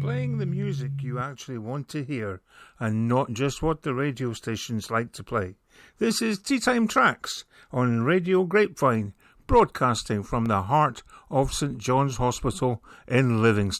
Playing the music you actually want to hear and not just what the radio stations like to play. This is Tea Time Tracks on Radio Grapevine, broadcasting from the heart of St John's Hospital in Livingston.